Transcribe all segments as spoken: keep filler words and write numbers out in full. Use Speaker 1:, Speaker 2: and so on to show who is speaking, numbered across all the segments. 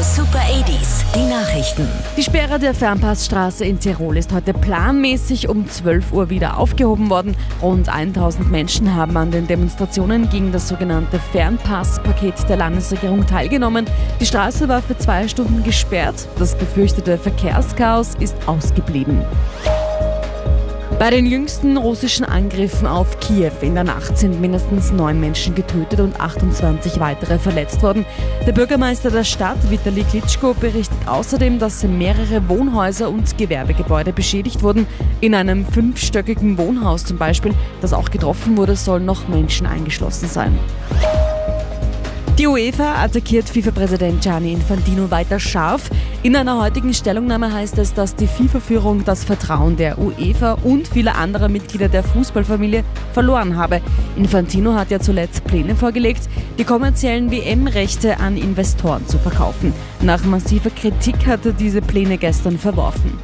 Speaker 1: Super achtziger, die Nachrichten.
Speaker 2: Die Sperre der Fernpassstraße in Tirol ist heute planmäßig um zwölf Uhr wieder aufgehoben worden. Rund tausend Menschen haben an den Demonstrationen gegen das sogenannte Fernpasspaket der Landesregierung teilgenommen. Die Straße war für zwei Stunden gesperrt. Das befürchtete Verkehrschaos ist ausgeblieben. Bei den jüngsten russischen Angriffen auf Kiew in der Nacht sind mindestens neun Menschen getötet und achtundzwanzig weitere verletzt worden. Der Bürgermeister der Stadt, Vitali Klitschko, berichtet außerdem, dass mehrere Wohnhäuser und Gewerbegebäude beschädigt wurden. In einem fünfstöckigen Wohnhaus zum Beispiel, das auch getroffen wurde, sollen noch Menschen eingeschlossen sein. Die UEFA attackiert FIFA-Präsident Gianni Infantino weiter scharf. In einer heutigen Stellungnahme heißt es, dass die FIFA-Führung das Vertrauen der UEFA und vieler anderer Mitglieder der Fußballfamilie verloren habe. Infantino hat ja zuletzt Pläne vorgelegt, die kommerziellen W M-Rechte an Investoren zu verkaufen. Nach massiver Kritik hat er diese Pläne gestern verworfen.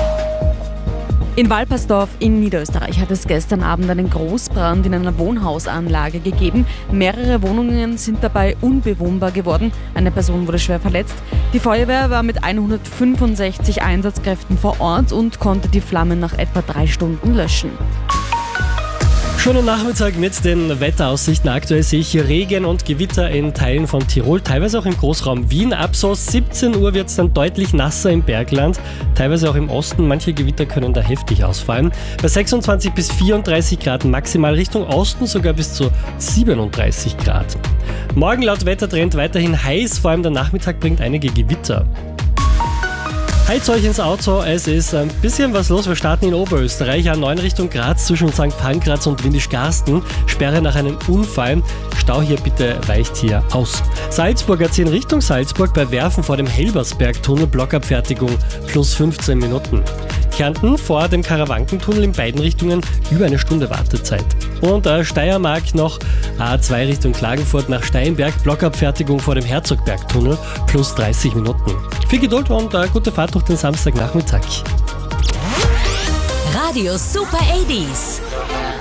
Speaker 2: In Walpersdorf in Niederösterreich hat es gestern Abend einen Großbrand in einer Wohnhausanlage gegeben. Mehrere Wohnungen sind dabei unbewohnbar geworden. Eine Person wurde schwer verletzt. Die Feuerwehr war mit hundertfünfundsechzig Einsatzkräften vor Ort und konnte die Flammen nach etwa drei Stunden löschen.
Speaker 3: Schönen Nachmittag mit den Wetteraussichten. Aktuell sehe ich hier Regen und Gewitter in Teilen von Tirol, teilweise auch im Großraum Wien. Ab so siebzehn Uhr wird es dann deutlich nasser im Bergland, teilweise auch im Osten. Manche Gewitter können da heftig ausfallen. Bei sechsundzwanzig bis vierunddreißig Grad maximal, Richtung Osten sogar bis zu siebenunddreißig Grad. Morgen laut Wettertrend weiterhin heiß, vor allem der Nachmittag bringt einige Gewitter. Heizt euch ins Auto, es ist ein bisschen was los. Wir starten in Oberösterreich, A neun Richtung Graz zwischen Sankt Pankraz und Windischgarsten. Sperre nach einem Unfall. Stau hier bitte weicht hier aus. Salzburg A zehn Richtung Salzburg bei Werfen vor dem Helbersberg-Tunnel, Blockabfertigung plus fünfzehn Minuten. Kärnten vor dem Karawankentunnel in beiden Richtungen über eine Stunde Wartezeit. Und äh, Steiermark noch A zwei Richtung Klagenfurt nach Steinberg, Blockabfertigung vor dem Herzogbergtunnel plus dreißig Minuten. Viel Geduld und äh, gute Fahrt durch den Samstagnachmittag.
Speaker 1: Radio Super achtziger.